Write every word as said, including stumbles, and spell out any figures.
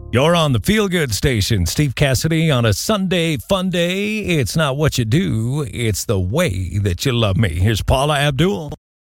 You're on the Feel Good Station. Steve Cassidy on a Sunday fun day. It's not what you do, it's the way that you love me. Here's Paula Abdul.